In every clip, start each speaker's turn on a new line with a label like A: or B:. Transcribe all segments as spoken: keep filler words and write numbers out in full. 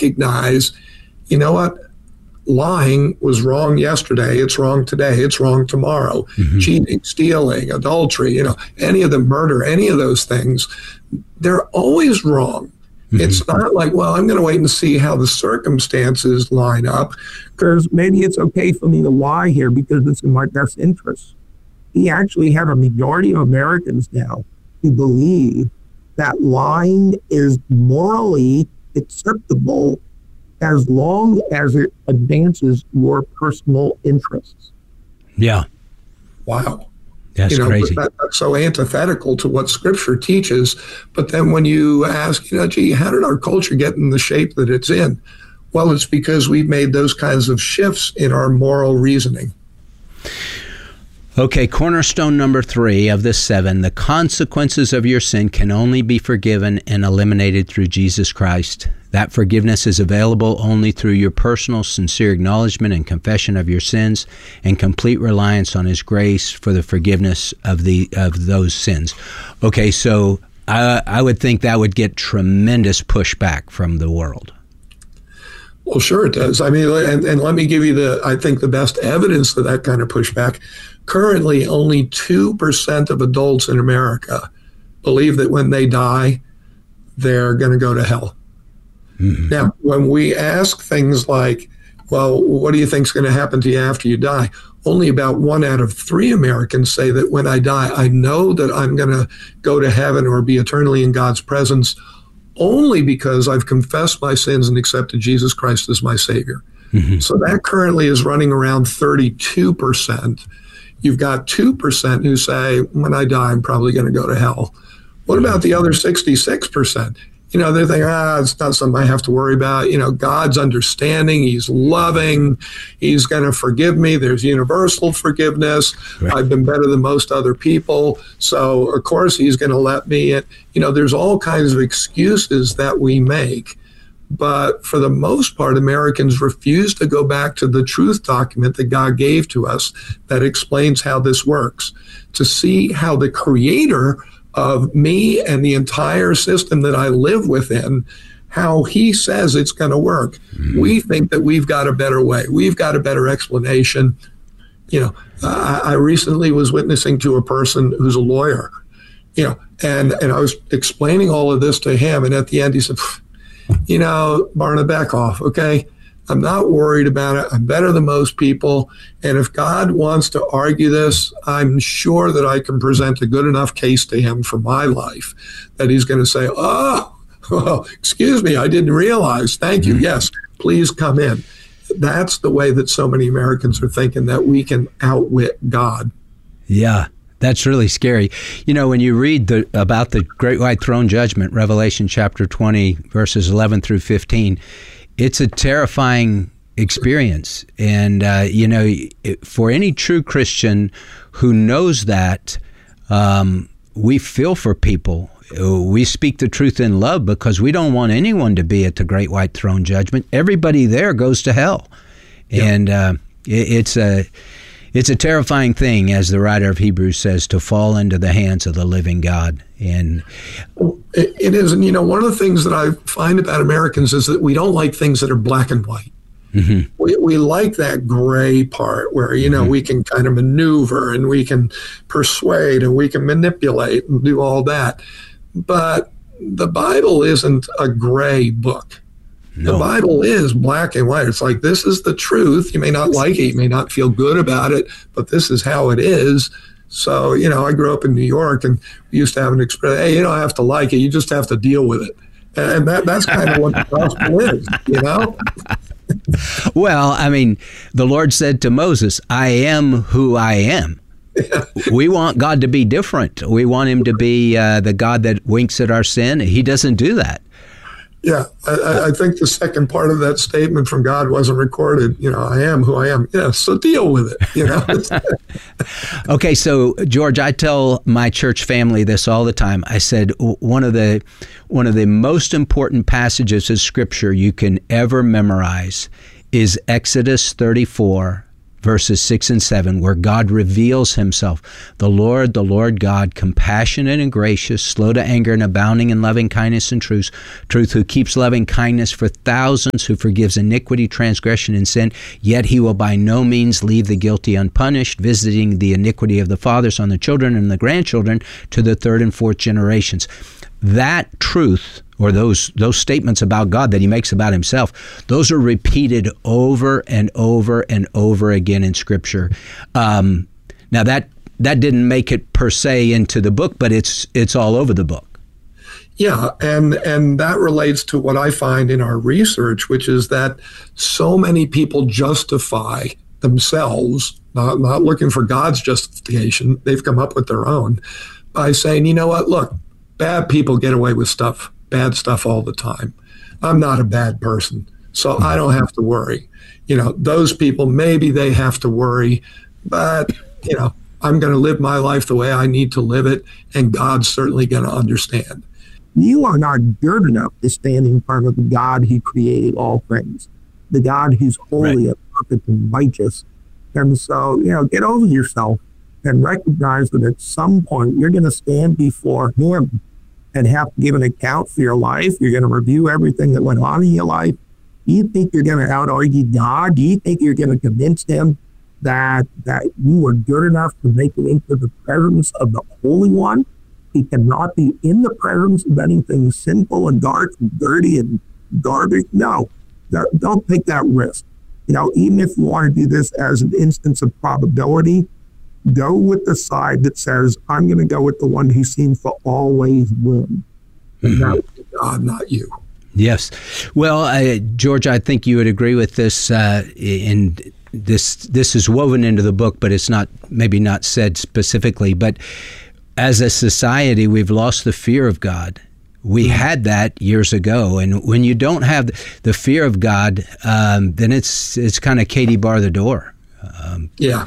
A: recognize, you know what? Lying was wrong yesterday. It's wrong today. It's wrong tomorrow. Mm-hmm. Cheating, stealing, adultery, you know, any of the murder, any of those things, they're always wrong. Mm-hmm. It's not like, well, I'm going to wait and see how the circumstances line up, because maybe it's okay for me to lie here because it's in my best interest. We actually have a majority of Americans now who believe that lying is morally acceptable as long as it advances your personal interests.
B: Yeah.
A: Wow.
B: That's
A: you know,
B: crazy.
A: That, that's so antithetical to what Scripture teaches. But then when you ask, you know, gee, how did our culture get in the shape that it's in? Well, it's because we've made those kinds of shifts in our moral reasoning.
B: Okay, cornerstone number three of the seven, the consequences of your sin can only be forgiven and eliminated through Jesus Christ. That forgiveness is available only through your personal, sincere acknowledgement and confession of your sins and complete reliance on His grace for the forgiveness of the of those sins. Okay, so I, I would think that would get tremendous pushback from the world.
A: Well, sure it does. I mean, and, and let me give you the, I think, the best evidence of that kind of pushback. Currently, only two percent of adults in America believe that when they die, they're going to go to hell. Mm-hmm. Now, when we ask things like, well, what do you think is going to happen to you after you die? Only about one out of three Americans say that when I die, I know that I'm going to go to heaven or be eternally in God's presence only because I've confessed my sins and accepted Jesus Christ as my Savior. Mm-hmm. So that currently is running around thirty-two percent. You've got two percent who say, when I die, I'm probably going to go to hell. What about the other sixty-six percent? You know, they think, ah, it's not something I have to worry about. You know, God's understanding. He's loving. He's going to forgive me. There's universal forgiveness. Right. I've been better than most other people. So, of course, He's going to let me in. You know, there's all kinds of excuses that we make. But for the most part, Americans refuse to go back to the truth document that God gave to us that explains how this works, to see how the Creator of me and the entire system that I live within, how He says it's going to work. Mm-hmm. We think that we've got a better way. We've got a better explanation. You know, uh, I recently was witnessing to a person who's a lawyer, you know, and, and I was explaining all of this to him. And at the end, he said, you know, Barna, back off, okay? I'm not worried about it. I'm better than most people. And if God wants to argue this, I'm sure that I can present a good enough case to Him for my life that He's going to say, oh, well, excuse me, I didn't realize. Thank you. Yes, please come in. That's the way that so many Americans are thinking, that we can outwit God.
B: Yeah. That's really scary. You know, when you read the, about the Great White Throne Judgment, Revelation chapter twenty, verses eleven through fifteen, it's a terrifying experience. And, uh, you know, for any true Christian who knows that, um, we feel for people. We speak the truth in love because we don't want anyone to be at the Great White Throne Judgment. Everybody there goes to hell. Yep. And uh, it, it's a... It's a terrifying thing, as the writer of Hebrews says, to fall into the hands of the living God. And
A: it, it is. And, you know, one of the things that I find about Americans is that we don't like things that are black and white. Mm-hmm. We, we like that gray part where, you know, mm-hmm. we can kind of maneuver and we can persuade and we can manipulate and do all that. But the Bible isn't a gray book. No. The Bible is black and white. It's like, this is the truth. You may not like it. You may not feel good about it, but this is how it is. So, you know, I grew up in New York, and we used to have an expression, hey, you don't have to like it. You just have to deal with it. And that, that's kind of what the gospel is, you know?
B: Well, I mean, the Lord said to Moses, I am who I am. Yeah. We want God to be different. We want Him to be uh, the God that winks at our sin. He doesn't do that.
A: Yeah, I, I think the second part of that statement from God wasn't recorded. You know, I am who I am. Yeah, so deal with it, you know.
B: Okay, so George, I tell my church family this all the time. I said one of the one of the most important passages of Scripture you can ever memorize is Exodus thirty-four, verses six and seven, where God reveals himself. The Lord, the Lord God, compassionate and gracious, slow to anger and abounding in loving kindness and truth, truth, who keeps loving kindness for thousands, who forgives iniquity, transgression, and sin, yet he will by no means leave the guilty unpunished, visiting the iniquity of the fathers on the children and the grandchildren to the third and fourth generations. That truth, or those those statements about God that he makes about himself, those are repeated over and over and over again in Scripture. Um, now that that didn't make it per se into the book, but it's it's all over the book.
A: Yeah, and and that relates to what I find in our research, which is that so many people justify themselves, not not looking for God's justification. They've come up with their own by saying, you know what, look, bad people get away with stuff, bad stuff all the time. I'm not a bad person, so I don't have to worry. You know, those people, maybe they have to worry, but, you know, I'm going to live my life the way I need to live it, and God's certainly going to understand.
C: You are not good enough to stand in front of the God who created all things, the God who's holy and perfect and righteous. And so, you know, get over yourself and recognize that at some point you're going to stand before him and have to give an account for your life. You're going to review everything that went on in your life. Do you think you're going to out-argue God? Do you think you're going to convince him that that you were good enough to make it into the presence of the Holy One? He cannot be in the presence of anything sinful and dark and dirty and garbage. No, don't take that risk. You know, even if you want to do this as an instance of probability, go with the side that says, I'm going to go with the one who seems to always win. And that would be God, not you.
B: Yes. Well, uh, George, I think you would agree with this. Uh, in this, this is woven into the book, but it's not maybe not said specifically. But as a society, we've lost the fear of God. We had that years ago, and when you don't have the fear of God, um, then it's it's kind of Katie bar the door. Um,
A: yeah.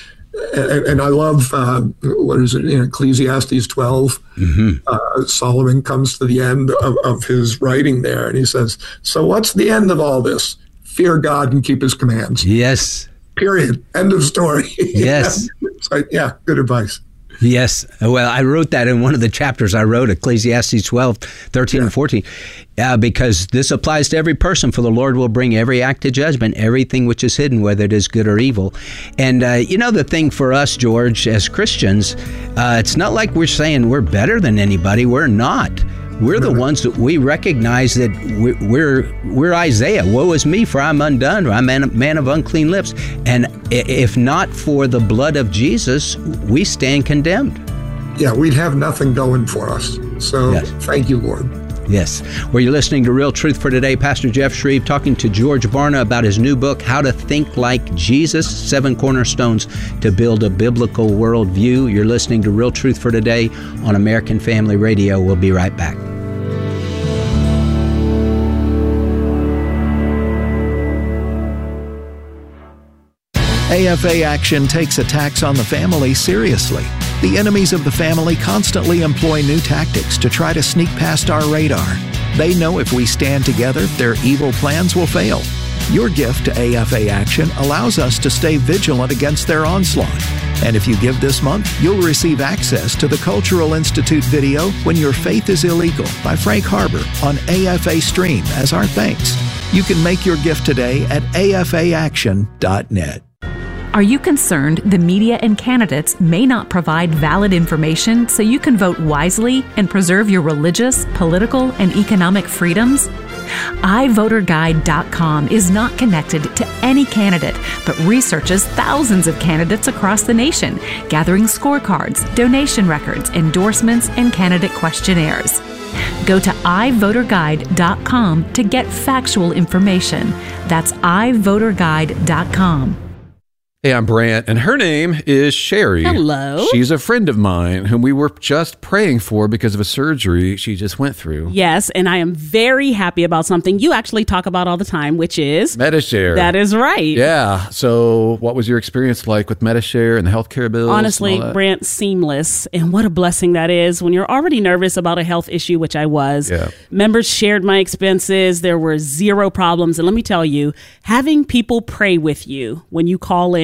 A: And, and I love, uh, what is it, in Ecclesiastes twelve, mm-hmm. uh, Solomon comes to the end of, of his writing there, and he says, so what's the end of all this? Fear God and keep his commands.
B: Yes.
A: Period. End of story.
B: Yes.
A: So, yeah, good advice.
B: Yes. Well, I wrote that in one of the chapters I wrote, Ecclesiastes twelve, thirteen, yeah. and fourteen, uh, because this applies to every person. For the Lord will bring every act to judgment, everything which is hidden, whether it is good or evil. And, uh, you know, the thing for us, George, as Christians, uh, it's not like we're saying we're better than anybody. We're not. We're the ones that we recognize that we're, we're we're Isaiah. Woe is me, for I'm undone. I'm a man, man of unclean lips. And if not for the blood of Jesus, we stand condemned.
A: Yeah, we'd have nothing going for us. So yes. Thank you, Lord.
B: Yes. Well, you're listening to Real Truth for Today. Pastor Jeff Shreve talking to George Barna about his new book, How to Think Like Jesus, Seven Cornerstones to Build a Biblical Worldview. You're listening to Real Truth for Today on American Family Radio. We'll be right back.
D: A F A Action takes attacks on the family seriously. The enemies of the family constantly employ new tactics to try to sneak past our radar. They know if we stand together, their evil plans will fail. Your gift to A F A Action allows us to stay vigilant against their onslaught. And if you give this month, you'll receive access to the Cultural Institute video, When Your Faith is Illegal, by Frank Harbor on A F A Stream as our thanks. You can make your gift today at A F A action dot net.
E: Are you concerned the media and candidates may not provide valid information so you can vote wisely and preserve your religious, political, and economic freedoms? i voter guide dot com is not connected to any candidate, but researches thousands of candidates across the nation, gathering scorecards, donation records, endorsements, and candidate questionnaires. Go to i voter guide dot com to get factual information. That's i voter guide dot com.
F: Hey, I'm Brant, and her name is Sherry.
G: Hello.
F: She's a friend of mine whom we were just praying for because of a surgery she just went through.
G: Yes, and I am very happy about something you actually talk about all the time, which is...
F: Medi-Share.
G: That is right.
F: Yeah. So what was your experience like with Medi-Share and the healthcare bills?
G: Honestly, Brant, seamless. And what a blessing that is when you're already nervous about a health issue, which I was.
F: Yeah.
G: Members shared my expenses. There were zero problems. And let me tell you, having people pray with you when you call in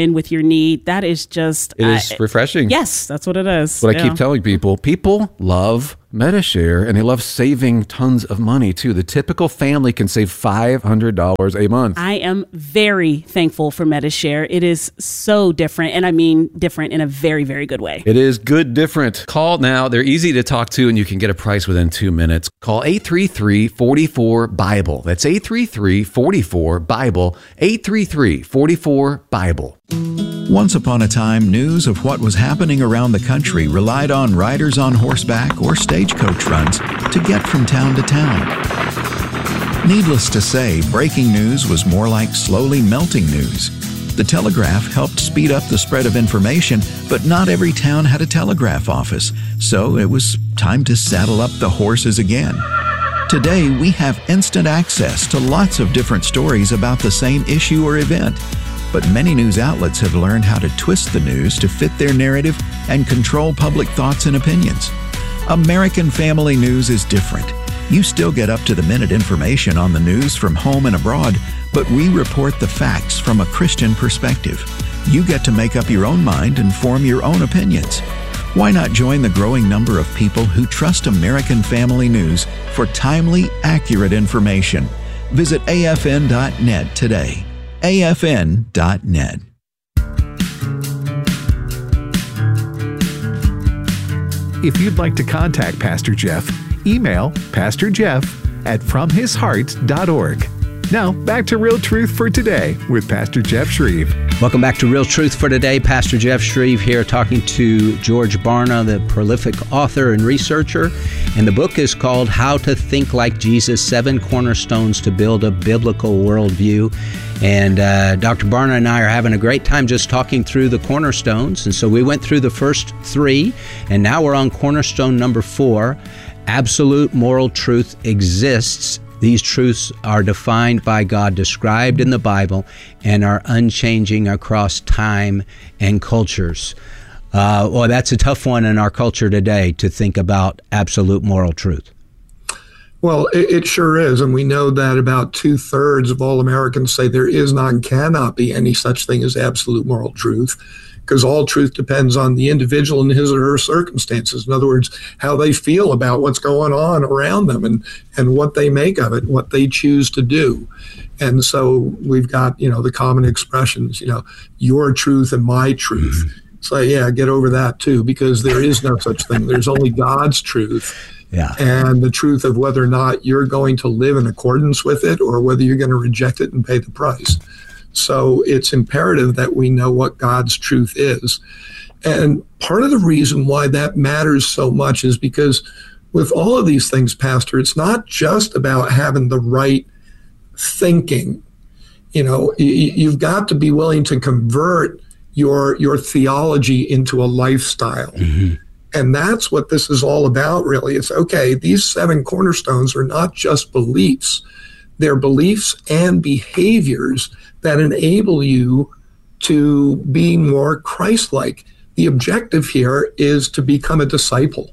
G: in with your need. That is just...
F: It is uh, refreshing.
G: Yes, that's what it is.
F: That's what yeah. I keep telling people. People love Medi-Share, and they love saving tons of money, too. The typical family can save five hundred dollars a month.
G: I am very thankful for Medi-Share. It is so different, and I mean different in a very, very good way.
F: It is good different. Call now. They're easy to talk to, and you can get a price within two minutes. Call eight three three, four four, BIBLE. That's eight three three, four four, BIBLE. eight three three, four four, BIBLE.
D: Once upon a time, news of what was happening around the country relied on riders on horseback or stagecoach runs to get from town to town. Needless to say, breaking news was more like slowly melting news. The telegraph helped speed up the spread of information, but not every town had a telegraph office, so it was time to saddle up the horses again. Today, we have instant access to lots of different stories about the same issue or event. But many news outlets have learned how to twist the news to fit their narrative and control public thoughts and opinions. American Family News is different. You still get up-to-the-minute information on the news from home and abroad, but we report the facts from a Christian perspective. You get to make up your own mind and form your own opinions. Why not join the growing number of people who trust American Family News for timely, accurate information? Visit A F N dot net today. A F N dot net.
H: If you'd like to contact Pastor Jeff, email pastor jeff at from his heart dot org. Now, back to Real Truth for Today with Pastor Jeff Shreve.
B: Welcome back to Real Truth for Today. Pastor Jeff Shreve here talking to George Barna, the prolific author and researcher. And the book is called How to Think Like Jesus, Seven Cornerstones to Build a Biblical Worldview. And uh, Doctor Barna and I are having a great time just talking through the cornerstones. And so we went through the first three, and now we're on cornerstone number four. Absolute moral truth exists. These truths are defined by God, described in the Bible, and are unchanging across time and cultures. Uh, well, that's a tough one in our culture today, to think about absolute moral truth.
A: Well, it, it sure is. And we know that about two thirds of all Americans say there is not and cannot be any such thing as absolute moral truth, because all truth depends on the individual and his or her circumstances. In other words, how they feel about what's going on around them and, and what they make of it, what they choose to do. And so we've got, you know, the common expressions, you know, your truth and my truth. Mm-hmm. So yeah, get over that too, because there is no such thing. There's only God's truth.
B: Yeah.
A: And the truth of whether or not you're going to live in accordance with it or whether you're going to reject it and pay the price. So it's imperative that we know what God's truth is. And part of the reason why that matters so much is because with all of these things, Pastor, it's not just about having the right thinking. You know, you've got to be willing to convert your your theology into a lifestyle. Mm-hmm. And that's what this is all about, really. It's, okay, these seven cornerstones are not just beliefs. They're beliefs and behaviors that enable you to be more Christ-like. The objective here is to become a disciple.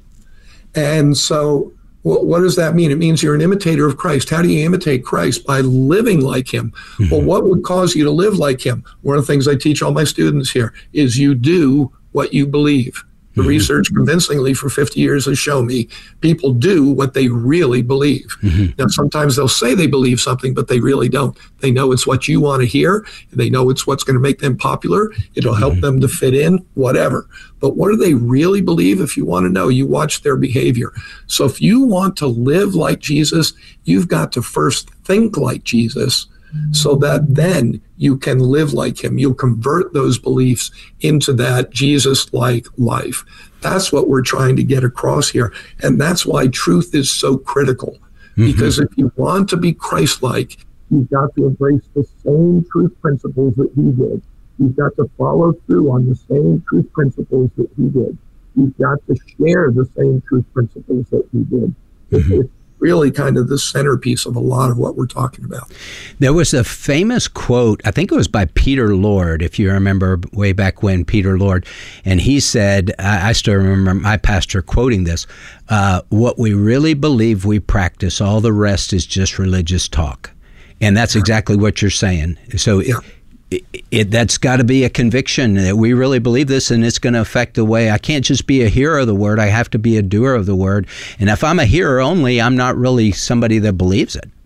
A: And so well, what does that mean? It means you're an imitator of Christ. How do you imitate Christ? By living like him. Mm-hmm. Well, what would cause you to live like him? One of the things I teach all my students here is you do what you believe. The mm-hmm. research convincingly for fifty years has shown me people do what they really believe. Mm-hmm. Now, sometimes they'll say they believe something, but they really don't. They know it's what you want to hear. They know it's what's going to make them popular. It'll help mm-hmm. them to fit in, whatever. But what do they really believe? If you want to know, you watch their behavior. So if you want to live like Jesus, you've got to first think like Jesus, so that then you can live like him. You'll convert those beliefs into that Jesus-like life. That's what we're trying to get across here. And that's why truth is so critical. Mm-hmm. Because if you want to be Christ-like, you've got to embrace the same truth principles that he did. You've got to follow through on the same truth principles that he did. You've got to share the same truth principles that he did. Mm-hmm. It's really kind of the centerpiece of a lot of what we're talking about.
B: There was a famous quote, I think it was by Peter Lord, if you remember way back when, Peter Lord, and he said, I, I still remember my pastor quoting this, uh, what we really believe we practice, all the rest is just religious talk. And that's exactly what you're saying. So yeah. it, it, that's got to be a conviction that we really believe this, and it's going to affect the way. I can't just be a hearer of the word. I have to be a doer of the word. And if I'm a hearer only, I'm not really somebody that believes it.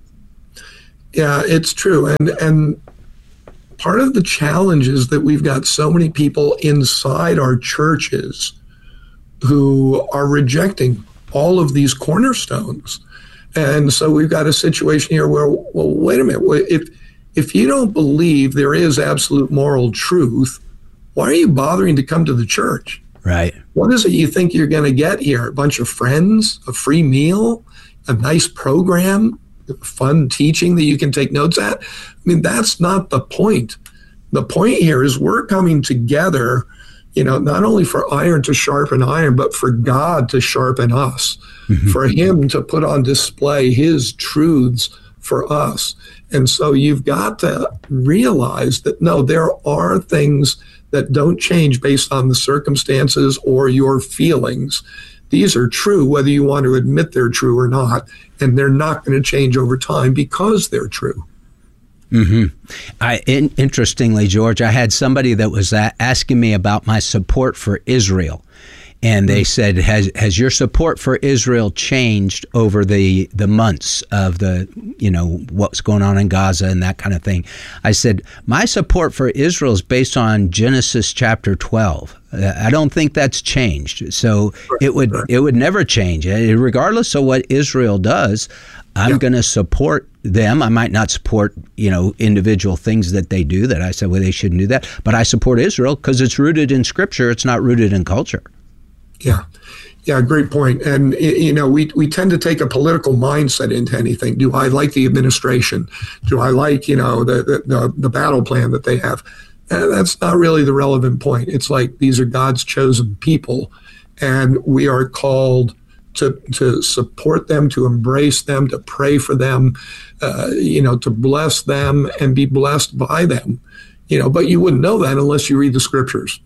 A: Yeah, it's true. And and part of the challenge is that we've got so many people inside our churches who are rejecting all of these cornerstones. And so we've got a situation here where, well, wait a minute, if if you don't believe there is absolute moral truth, why are you bothering to come to the church?
B: Right.
A: What is it you think you're going to get here? A bunch of friends, a free meal, a nice program, fun teaching that you can take notes at? I mean, that's not the point. The point here is we're coming together, you know, not only for iron to sharpen iron, but for God to sharpen us, mm-hmm. for him to put on display his truths for us. And so you've got to realize that, no, there are things that don't change based on the circumstances or your feelings. These are true, whether you want to admit they're true or not, and they're not going to change over time because they're true.
B: Mm-hmm. I, in, interestingly, George, I had somebody that was a- asking me about my support for Israel. And they said, has has your support for Israel changed over the, the months of the, you know, what's going on in Gaza and that kind of thing? I said, my support for Israel is based on Genesis chapter twelve. I don't think that's changed. So it would it would never change. Regardless of what Israel does, I'm yeah. going to support them. I might not support, you know, individual things that they do that I said, well, they shouldn't do that. But I support Israel because it's rooted in Scripture. It's not rooted in culture.
A: Yeah. Yeah, great point. And, you know, we, we tend to take a political mindset into anything. Do I like the administration? Do I like, you know, the, the, the battle plan that they have? And that's not really the relevant point. It's like these are God's chosen people, and we are called to to support them, to embrace them, to pray for them, uh, you know, to bless them and be blessed by them. You know, but you wouldn't know that unless you read the Scriptures.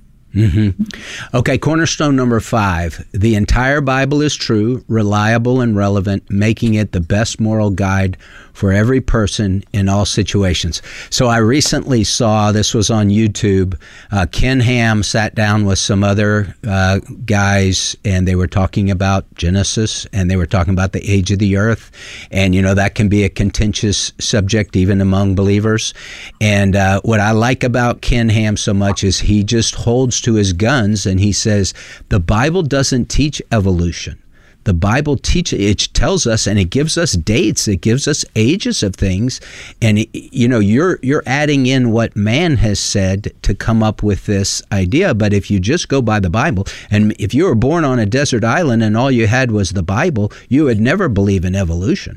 B: Mm-hmm. Okay, cornerstone number five. The entire Bible is true, reliable, and relevant, making it the best moral guide for every person in all situations. So I recently saw, this was on YouTube, uh, Ken Ham sat down with some other uh, guys, and they were talking about Genesis, and they were talking about the age of the earth. And, you know, that can be a contentious subject even among believers. And uh, what I like about Ken Ham so much is he just holds to his guns, and he says, the Bible doesn't teach evolution. The Bible teaches, it tells us, and it gives us dates, it gives us ages of things, and it, you know, you're you're adding in what man has said to come up with this idea. But if you just go by the Bible, and if you were born on a desert island and all you had was the Bible, you would never believe in evolution.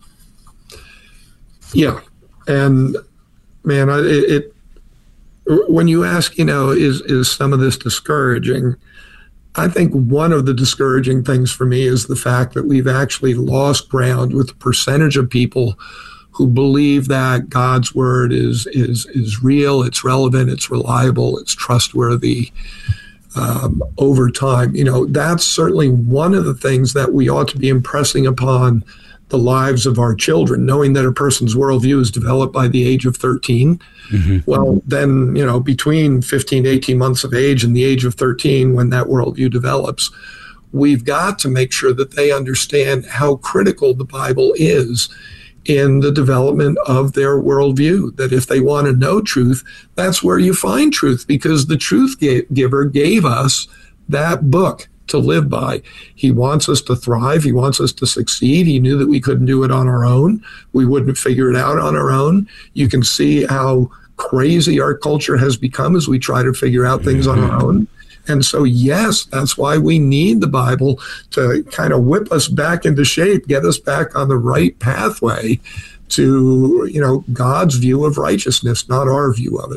A: Yeah, and man, it, it when you ask, you know, is is some of this discouraging? I think one of the discouraging things for me is the fact that we've actually lost ground with the percentage of people who believe that God's word is is is real, it's relevant, it's reliable, it's trustworthy. Um, over time, you know, that's certainly one of the things that we ought to be impressing upon the lives of our children, knowing that a person's worldview is developed by the age of thirteen. Mm-hmm. Well, then, you know, between fifteen to eighteen months of age and the age of thirteen, when that worldview develops, we've got to make sure that they understand how critical the Bible is in the development of their worldview, that if they want to know truth, that's where you find truth, because the truth giver gave us that book to live by. He wants us to thrive. He wants us to succeed. He knew that we couldn't do it on our own. We wouldn't figure it out on our own. You can see how crazy our culture has become as we try to figure out things on our own. And so, yes, that's why we need the Bible to kind of whip us back into shape, get us back on the right pathway to, you know, God's view of righteousness, not our view of it.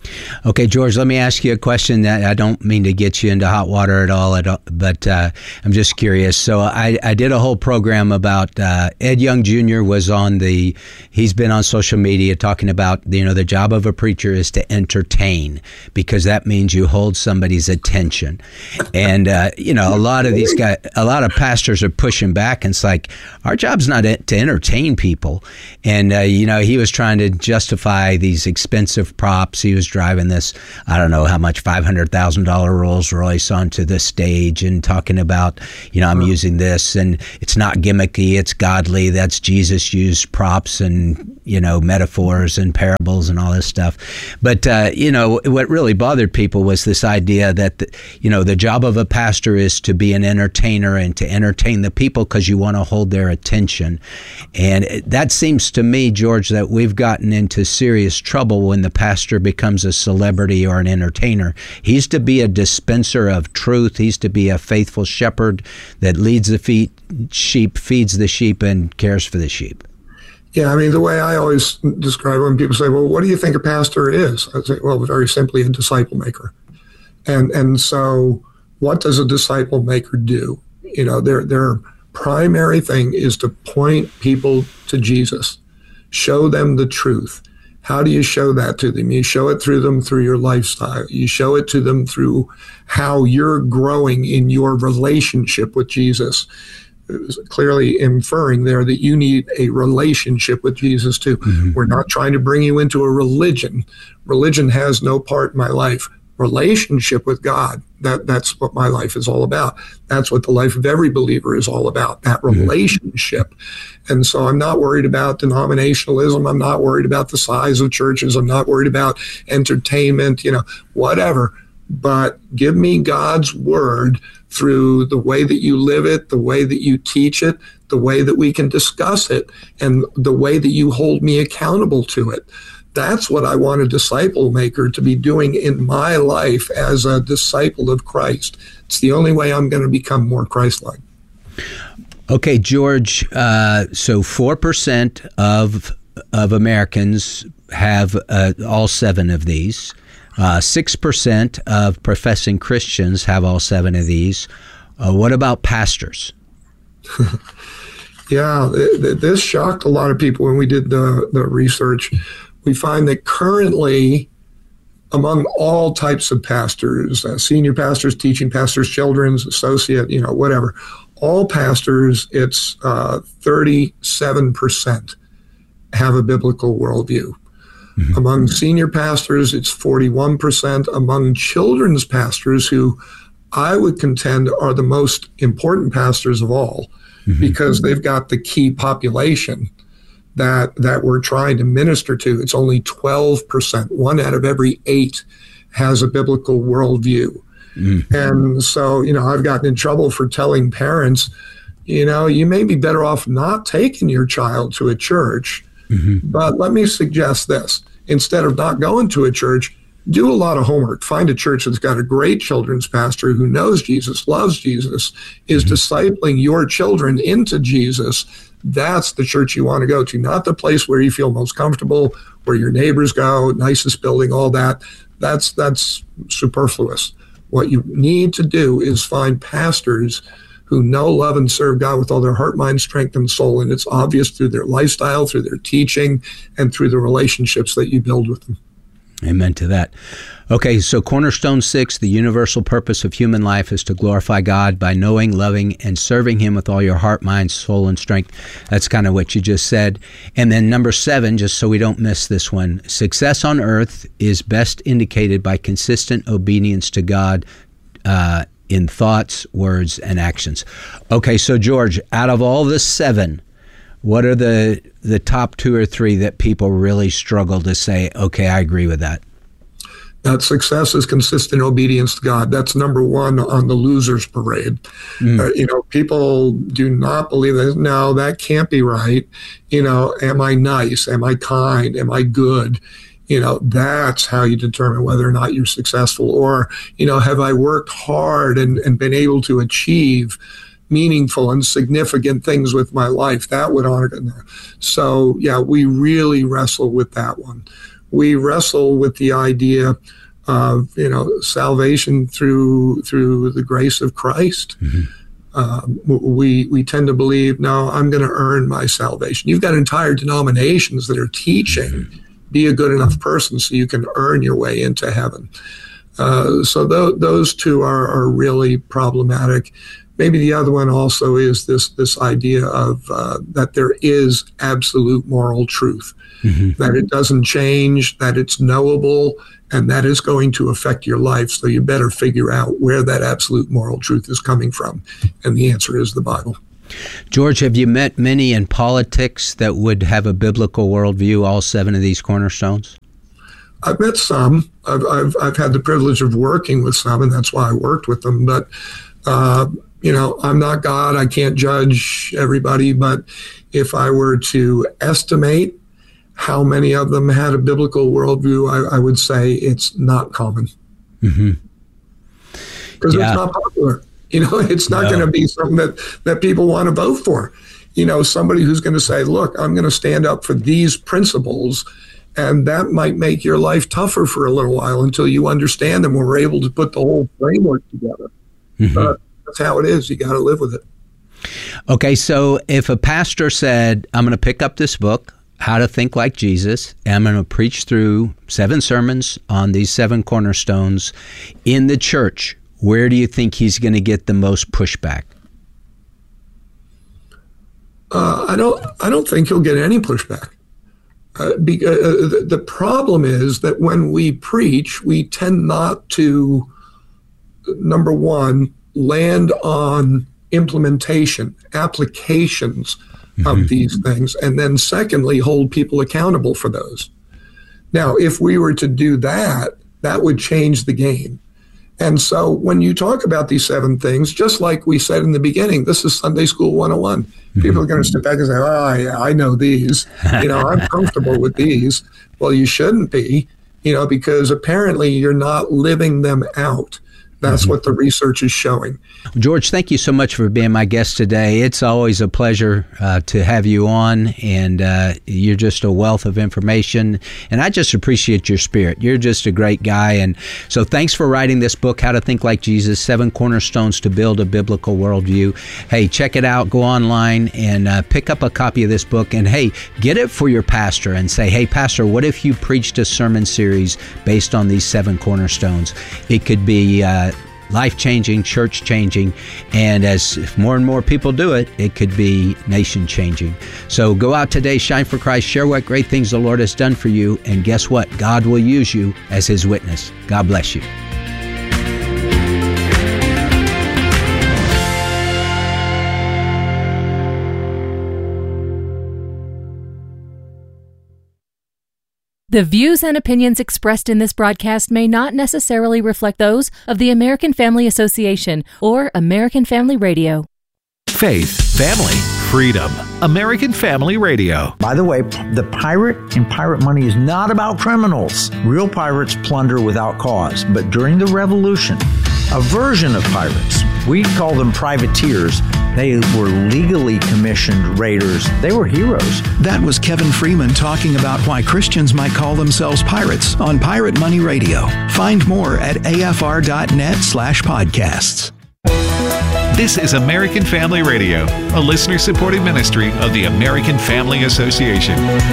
B: Okay, George, let me ask you a question that I don't mean to get you into hot water at all, at all but uh, I'm just curious. So I, I did a whole program about uh, Ed Young Junior was on the, he's been on social media talking about, you know, the job of a preacher is to entertain, because that means you hold somebody's attention. And, uh, you know, a lot of these guys, a lot of pastors are pushing back, and it's like, our job's not to entertain people. And, uh, you know, he was trying to justify these expensive props. He was driving this, I don't know how much, five hundred thousand dollars Rolls Royce onto the stage and talking about, you know, I'm using this and it's not gimmicky, it's godly. That's Jesus used props and, you know, metaphors and parables and all this stuff. But, uh, you know, what really bothered people was this idea that, the, you know, the job of a pastor is to be an entertainer and to entertain the people because you want to hold their attention. And that seems to me, George, that we've gotten into serious trouble when the pastor becomes a celebrity or an entertainer. He's to be a dispenser of truth. He's to be a faithful shepherd that leads the feet, sheep, feeds the sheep, and cares for the sheep.
A: Yeah, I mean, the way I always describe it, when people say, well, what do you think a pastor is? I say, well, very simply, a disciple maker. And and so what does a disciple maker do? You know, their their primary thing is to point people to Jesus, show them the truth. How do you show that to them? You show it through them through your lifestyle. You show it to them through how you're growing in your relationship with Jesus. It was clearly inferring there that you need a relationship with Jesus too. Mm-hmm. We're not trying to bring you into a religion. Religion has no part in my life. Relationship with God, that, that's what my life is all about. That's what the life of every believer is all about, that relationship. And so I'm not worried about denominationalism. I'm not worried about the size of churches. I'm not worried about entertainment, you know, whatever. But give me God's word through the way that you live it, the way that you teach it, the way that we can discuss it, and the way that you hold me accountable to it. That's what I want a disciple maker to be doing in my life as a disciple of Christ. It's the only way I'm going to become more Christ-like.
B: Okay, George, uh, so four percent of of Americans have uh, all seven of these. Uh, six percent of professing Christians have all seven of these. Uh, what about pastors?
A: Yeah, th- th- this shocked a lot of people when we did the, the research. We find that currently, among all types of pastors, uh, senior pastors, teaching pastors, children's, associate, you know, whatever, all pastors, it's uh, thirty-seven percent have a biblical worldview. Mm-hmm. Among senior pastors, it's forty-one percent. Among children's pastors, who I would contend are the most important pastors of all, mm-hmm. because they've got the key population that that we're trying to minister to, it's only twelve percent. One out of every eight has a biblical worldview. Mm-hmm. And so, you know, I've gotten in trouble for telling parents, you know, you may be better off not taking your child to a church, mm-hmm. but let me suggest this. Instead of not going to a church, do a lot of homework. Find a church that's got a great children's pastor who knows Jesus, loves Jesus, is mm-hmm. discipling your children into Jesus. That's the church you want to go to, not the place where you feel most comfortable, where your neighbors go, nicest building, all that. That's that's superfluous. What you need to do is find pastors who know, love, and serve God with all their heart, mind, strength, and soul. And it's obvious through their lifestyle, through their teaching, and through the relationships that you build with them.
B: Amen to that. Okay, so Cornerstone six, the universal purpose of human life is to glorify God by knowing, loving, and serving Him with all your heart, mind, soul, and strength. That's kind of what you just said. And then number seven, just so we don't miss this one, success on earth is best indicated by consistent obedience to God uh, in thoughts, words, and actions. Okay, so George, out of all the seven, what are the the top two or three that people really struggle to say, okay, I agree with that?
A: That success is consistent obedience to God. That's number one on the losers parade. Mm. Uh, you know, people do not believe that. No, that can't be right. You know, am I nice? Am I kind? Am I good? You know, that's how you determine whether or not you're successful. Or, you know, have I worked hard and, and been able to achieve meaningful and significant things with my life? That would honor God. So, yeah, we really wrestle with that one. we wrestle with the idea of, you know, salvation through through the grace of Christ. Mm-hmm. Um, we we tend to believe, no, I'm going to earn my salvation. You've got entire denominations that are teaching, mm-hmm. be a good enough person so you can earn your way into heaven. Uh, so th- those two are, are really problematic. Maybe the other one also is this this idea of uh, that there is absolute moral truth, mm-hmm. that it doesn't change, that it's knowable, and that is going to affect your life. So you better figure out where that absolute moral truth is coming from. And the answer is the Bible.
B: George, have you met many in politics that would have a biblical worldview, all seven of these cornerstones?
A: I've met some. I've, I've, I've had the privilege of working with some, and that's why I worked with them. But, uh, you know, I'm not God. I can't judge everybody. But if I were to estimate how many of them had a biblical worldview, I, I would say it's not common. Mm-hmm. Because yeah. it's not popular. You know, it's not no. going to be something that, that people want to vote for. You know, somebody who's going to say, look, I'm going to stand up for these principles, and that might make your life tougher for a little while until you understand them. We're able to put the whole framework together. Mm-hmm. Uh, that's how it is. You got to live with it.
B: Okay, so if a pastor said, I'm going to pick up this book, How to Think Like Jesus, and I'm going to preach through seven sermons on these seven cornerstones in the church, where do you think he's going to get the most pushback?
A: Uh, I don't. I don't think he'll get any pushback. Uh, be, uh, the, the problem is that when we preach, we tend not to, number one, land on implementation, applications mm-hmm. of these things, and then secondly, hold people accountable for those. Now, if we were to do that, that would change the game. And so when you talk about these seven things, just like we said in the beginning, this is Sunday School one oh one. Mm-hmm. People are going to sit back and say, oh, yeah, I know these. You know, I'm comfortable with these. Well, you shouldn't be, you know, because apparently you're not living them out. That's mm-hmm. what the research is showing.
B: George, thank you so much for being my guest today. It's always a pleasure uh, to have you on, and uh, you're just a wealth of information, and I just appreciate your spirit. You're just a great guy, and so thanks for writing this book, How to Think Like Jesus, Seven Cornerstones to Build a Biblical Worldview. Hey, check it out. Go online and uh, pick up a copy of this book, and hey, get it for your pastor and say, hey, pastor, what if you preached a sermon series based on these seven cornerstones? It could be uh, life-changing, church-changing, and as if more and more people do it, it could be nation-changing. So go out today, shine for Christ, share what great things the Lord has done for you, and guess what? God will use you as His witness. God bless you.
E: The views and opinions expressed in this broadcast may not necessarily reflect those of the American Family Association or American Family Radio.
H: Faith, family, freedom. American Family Radio.
I: By the way, the pirate and pirate money is not about criminals. Real pirates plunder without cause. But during the Revolution, a version of pirates, we call them privateers, they were legally commissioned raiders. They were heroes.
D: That was Kevin Freeman talking about why Christians might call themselves pirates on Pirate Money Radio. Find more at afr.net slash podcasts.
H: This is American Family Radio, a listener-supported ministry of the American Family Association.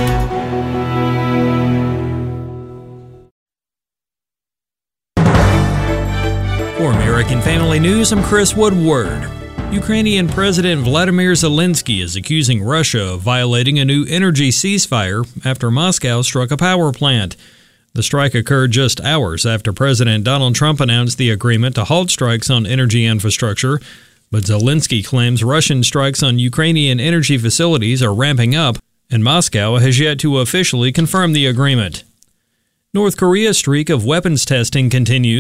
J: For American Family News, I'm Chris Woodward. Ukrainian President Vladimir Zelensky is accusing Russia of violating a new energy ceasefire after Moscow struck a power plant. The strike occurred just hours after President Donald Trump announced the agreement to halt strikes on energy infrastructure, but Zelensky claims Russian strikes on Ukrainian energy facilities are ramping up, and Moscow has yet to officially confirm the agreement. North Korea's streak of weapons testing continues.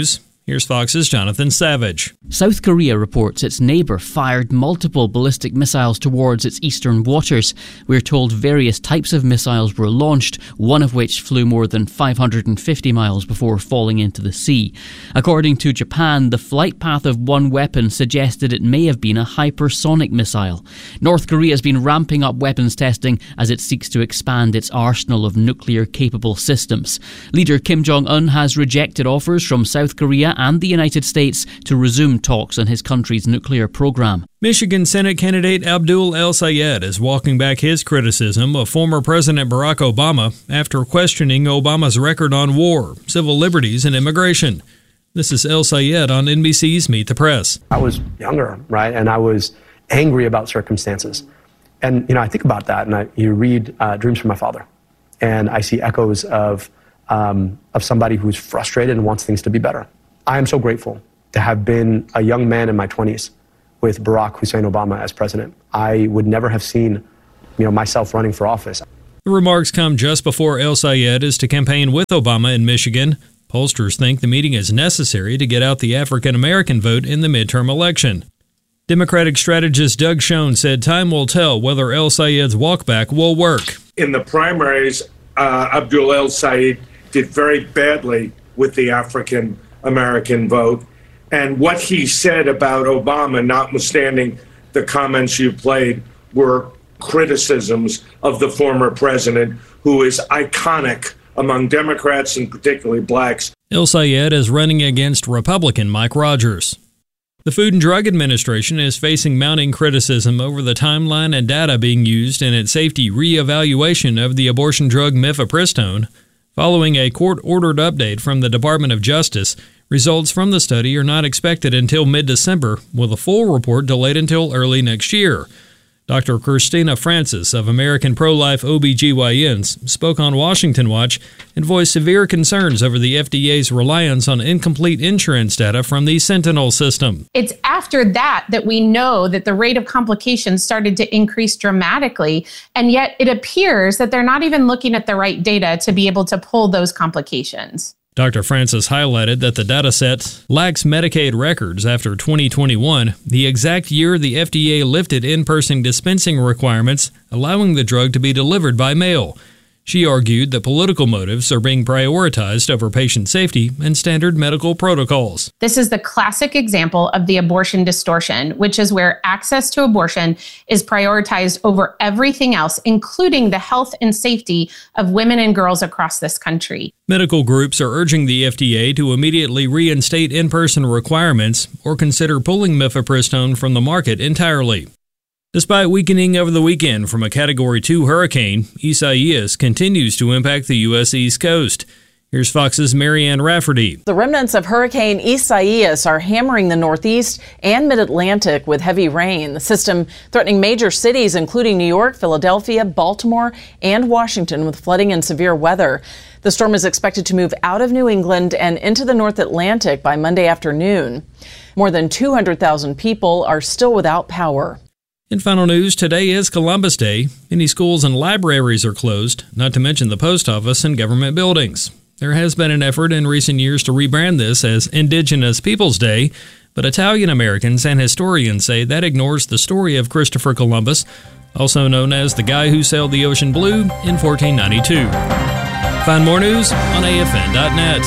J: Here's Fox's Jonathan Savage.
K: South Korea reports its neighbour fired multiple ballistic missiles towards its eastern waters. We're told various types of missiles were launched, one of which flew more than five hundred fifty miles before falling into the sea. According to Japan, the flight path of one weapon suggested it may have been a hypersonic missile. North Korea has been ramping up weapons testing as it seeks to expand its arsenal of nuclear-capable systems. Leader Kim Jong-un has rejected offers from South Korea and the United States to resume talks on his country's nuclear program.
J: Michigan Senate candidate Abdul El-Sayed is walking back his criticism of former President Barack Obama after questioning Obama's record on war, civil liberties, and immigration. This is El-Sayed on N B C's Meet the Press.
L: I was younger, right, and I was angry about circumstances. And, you know, I think about that, and I, you read uh, Dreams from My Father, and I see echoes of, um, of somebody who's frustrated and wants things to be better. I am so grateful to have been a young man in my twenties with Barack Hussein Obama as president. I would never have seen, you know, myself running for office.
J: The remarks come just before El-Sayed is to campaign with Obama in Michigan. Pollsters think the meeting is necessary to get out the African-American vote in the midterm election. Democratic strategist Doug Schoen said time will tell whether El-Sayed's walkback will work.
M: In the primaries, uh, Abdul El-Sayed did very badly with the African American vote. And what he said about Obama, notwithstanding the comments you played, were criticisms of the former president, who is iconic among Democrats and particularly blacks.
J: El-Sayed is running against Republican Mike Rogers. The Food and Drug Administration is facing mounting criticism over the timeline and data being used in its safety re-evaluation of the abortion drug mifepristone. Following a court-ordered update from the Department of Justice, results from the study are not expected until mid-December, with a full report delayed until early next year. Doctor Christina Francis of American Pro-Life O B G Y Ns spoke on Washington Watch and voiced severe concerns over the F D A's reliance on incomplete insurance data from the Sentinel system.
N: It's after that that we know that the rate of complications started to increase dramatically, and yet it appears that they're not even looking at the right data to be able to pull those complications.
J: Doctor Francis highlighted that the dataset lacks Medicaid records after twenty twenty-one, the exact year the F D A lifted in-person dispensing requirements, allowing the drug to be delivered by mail. She argued that political motives are being prioritized over patient safety and standard medical protocols.
N: This is the classic example of the abortion distortion, which is where access to abortion is prioritized over everything else, including the health and safety of women and girls across this country.
J: Medical groups are urging the F D A to immediately reinstate in-person requirements or consider pulling mifepristone from the market entirely. Despite weakening over the weekend from a Category two hurricane, Isaias continues to impact the U S East Coast. Here's Fox's Marianne Rafferty.
O: The remnants of Hurricane Isaias are hammering the Northeast and Mid-Atlantic with heavy rain. The system threatening major cities, including New York, Philadelphia, Baltimore, and Washington with flooding and severe weather. The storm is expected to move out of New England and into the North Atlantic by Monday afternoon. More than two hundred thousand people are still without power.
J: In final news, today is Columbus Day. Many schools and libraries are closed, not to mention the post office and government buildings. There has been an effort in recent years to rebrand this as Indigenous Peoples Day, but Italian Americans and historians say that ignores the story of Christopher Columbus, also known as the guy who sailed the ocean blue in fourteen ninety-two. Find more news on A F N dot net.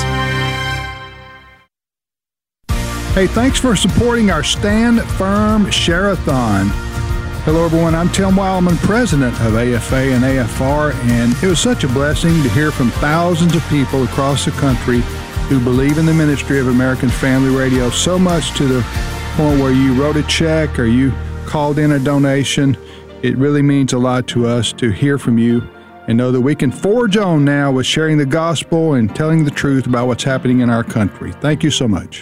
P: Hey, thanks for supporting our Stand Firm Share-a-thon. Hello, everyone. I'm Tim Wildman, president of A F A and A F R, and it was such a blessing to hear from thousands of people across the country who believe in the ministry of American Family Radio so much to the point where you wrote a check or you called in a donation. It really means a lot to us to hear from you and know that we can forge on now with sharing the gospel and telling the truth about what's happening in our country. Thank you so much.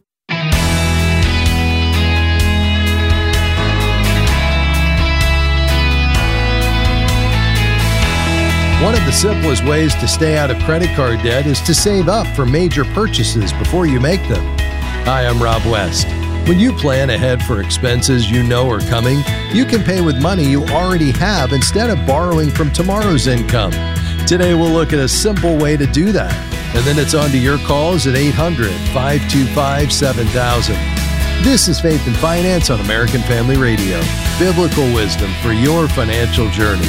Q: One of the simplest ways to stay out of credit card debt is to save up for major purchases before you make them. Hi, I'm Rob West. When you plan ahead for expenses you know are coming, you can pay with money you already have instead of borrowing from tomorrow's income. Today we'll look at a simple way to do that. And then it's on to your calls at eight hundred, five two five, seven thousand. This is Faith and Finance on American Family Radio. Biblical wisdom for your financial journey.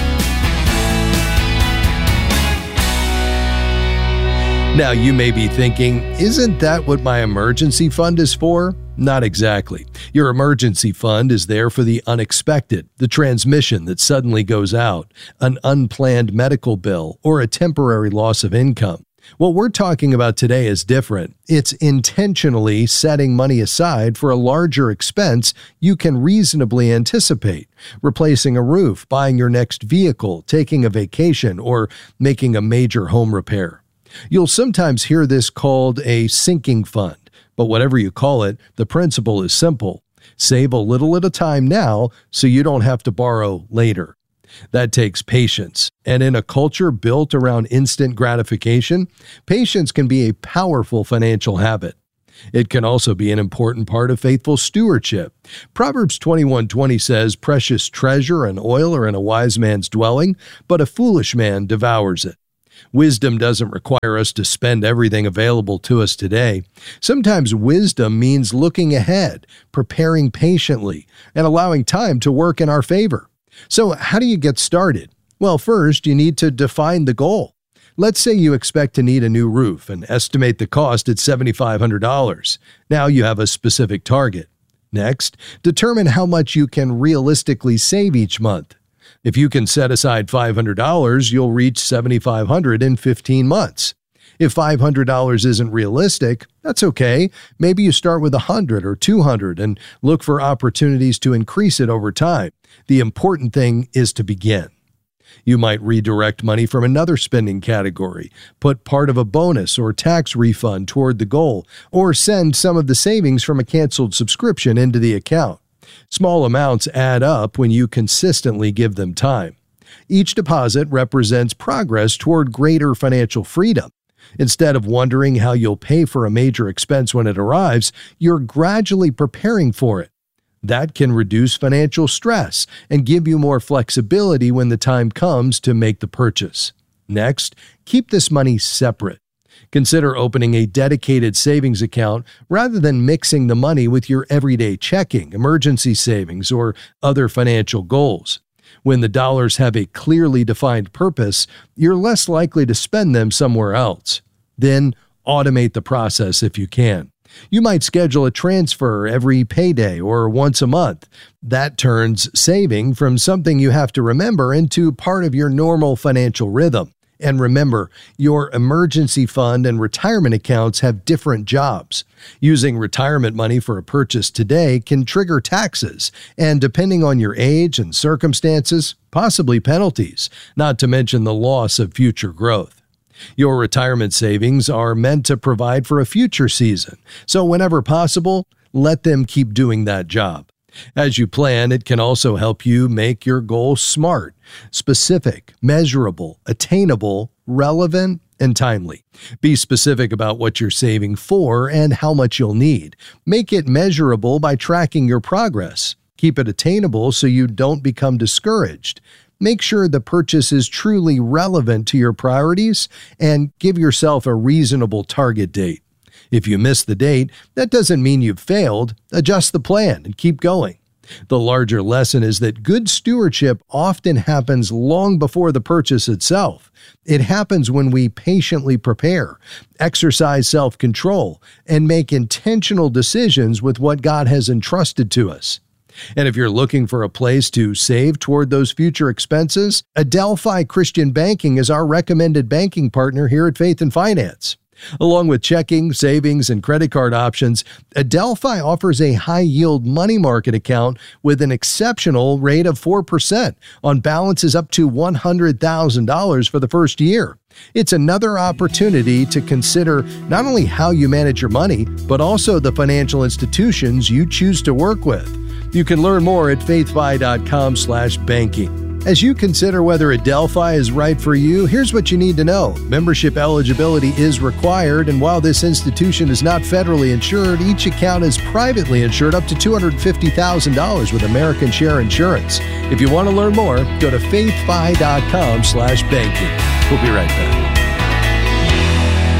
Q: Now, you may be thinking, isn't that what my emergency fund is for? Not exactly. Your emergency fund is there for the unexpected, the transmission that suddenly goes out, an unplanned medical bill, or a temporary loss of income. What we're talking about today is different. It's intentionally setting money aside for a larger expense you can reasonably anticipate, replacing a roof, buying your next vehicle, taking a vacation, or making a major home repair. You'll sometimes hear this called a sinking fund, but whatever you call it, the principle is simple. Save a little at a time now so you don't have to borrow later. That takes patience, and in a culture built around instant gratification, patience can be a powerful financial habit. It can also be an important part of faithful stewardship. Proverbs twenty-one twenty says, "Precious treasure and oil are in a wise man's dwelling, but a foolish man devours it." Wisdom doesn't require us to spend everything available to us today. Sometimes wisdom means looking ahead, preparing patiently, and allowing time to work in our favor. So how do you get started? Well, first, you need to define the goal. Let's say you expect to need a new roof and estimate the cost at seven thousand five hundred dollars. Now you have a specific target. Next, determine how much you can realistically save each month. If you can set aside five hundred dollars, you'll reach seven thousand five hundred dollars in fifteen months. If five hundred dollars isn't realistic, that's okay. Maybe you start with one hundred dollars or two hundred dollars and look for opportunities to increase it over time. The important thing is to begin. You might redirect money from another spending category, put part of a bonus or tax refund toward the goal, or send some of the savings from a canceled subscription into the account. Small amounts add up when you consistently give them time. Each deposit represents progress toward greater financial freedom. Instead of wondering how you'll pay for a major expense when it arrives, you're gradually preparing for it. That can reduce financial stress and give you more flexibility when the time comes to make the purchase. Next, keep this money separate. Consider opening a dedicated savings account rather than mixing the money with your everyday checking, emergency savings, or other financial goals. When the dollars have a clearly defined purpose, you're less likely to spend them somewhere else. Then, automate the process if you can. You might schedule a transfer every payday or once a month. That turns saving from something you have to remember into part of your normal financial rhythm. And remember, your emergency fund and retirement accounts have different jobs. Using retirement money for a purchase today can trigger taxes, and depending on your age and circumstances, possibly penalties, not to mention the loss of future growth. Your retirement savings are meant to provide for a future season, so whenever possible, let them keep doing that job. As you plan, it can also help you make your goals smart, specific, measurable, attainable, relevant, and timely. Be specific about what you're saving for and how much you'll need. Make it measurable by tracking your progress. Keep it attainable so you don't become discouraged. Make sure the purchase is truly relevant to your priorities and give yourself a reasonable target date. If you miss the date, that doesn't mean you've failed. Adjust the plan and keep going. The larger lesson is that good stewardship often happens long before the purchase itself. It happens when we patiently prepare, exercise self-control, and make intentional decisions with what God has entrusted to us. And if you're looking for a place to save toward those future expenses, Adelphi Christian Banking is our recommended banking partner here at Faith and Finance. Along with checking, savings, and credit card options, Adelphi offers a high-yield money market account with an exceptional rate of four percent on balances up to one hundred thousand dollars for the first year. It's another opportunity to consider not only how you manage your money, but also the financial institutions you choose to work with. You can learn more at faithfi.com slash banking. As you consider whether Adelphi is right for you, here's what you need to know. Membership eligibility is required, and while this institution is not federally insured, each account is privately insured up to two hundred fifty thousand dollars with American Share Insurance. If you want to learn more, go to faithfi.com slash banking. We'll be right back.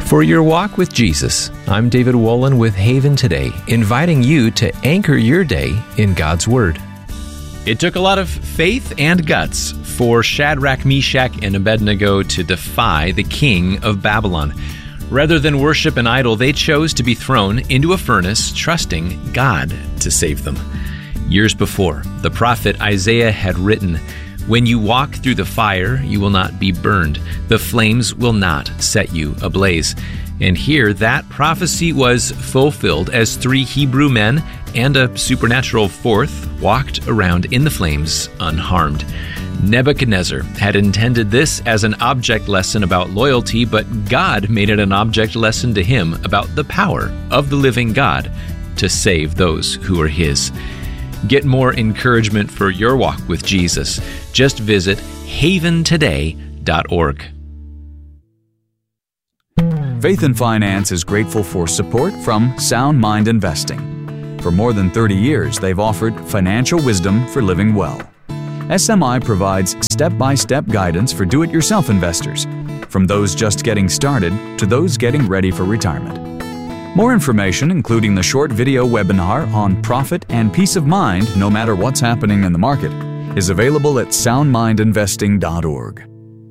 R: For your walk with Jesus, I'm David Wolin with Haven Today, inviting you to anchor your day in God's Word.
S: It took a lot of faith and guts for Shadrach, Meshach, and Abednego to defy the king of Babylon. Rather than worship an idol, they chose to be thrown into a furnace, trusting God to save them. Years before, the prophet Isaiah had written, "When you walk through the fire, you will not be burned. The flames will not set you ablaze." And here, that prophecy was fulfilled as three Hebrew men and a supernatural fourth walked around in the flames unharmed. Nebuchadnezzar had intended this as an object lesson about loyalty, but God made it an object lesson to him about the power of the living God to save those who are his. Get more encouragement for your walk with Jesus. Just visit haven today dot org.
T: Faith and Finance is grateful for support from Sound Mind Investing. For more than thirty years, they've offered financial wisdom for living well. S M I provides step-by-step guidance for do-it-yourself investors, from those just getting started to those getting ready for retirement. More information, including the short video webinar on profit and peace of mind no matter what's happening in the market, is available at sound mind investing dot org.